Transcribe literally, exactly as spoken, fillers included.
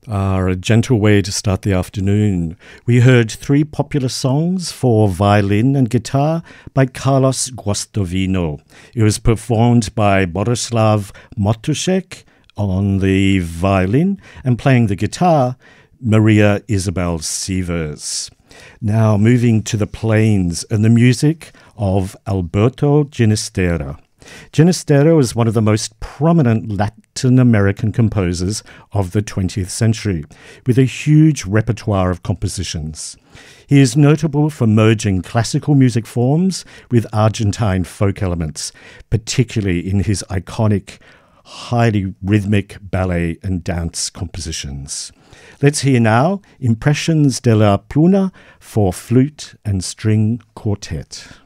are a gentle way to start the afternoon. We heard three popular songs for violin and guitar by Carlos Guastavino. It was performed by Borislav Matuszek on the violin and playing the guitar, Maria Isabel Sievers. Now moving to the plains and the music of Alberto Ginastera. Ginastera is one of the most prominent Latin American composers of the twentieth century, with a huge repertoire of compositions. He is notable for merging classical music forms with Argentine folk elements, particularly in his iconic, highly rhythmic ballet and dance compositions. Let's hear now Impressions de la Puna for flute and string quartet.